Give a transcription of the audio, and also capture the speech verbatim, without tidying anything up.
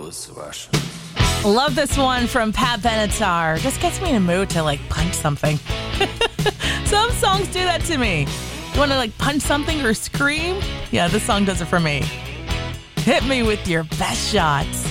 голос ваш. Love this one from Pat Benatar. Just gets me in a mood to like punch something. Some songs do that to me. You want to like punch something or scream? Yeah, this song does it for me. Hit me with your best shots.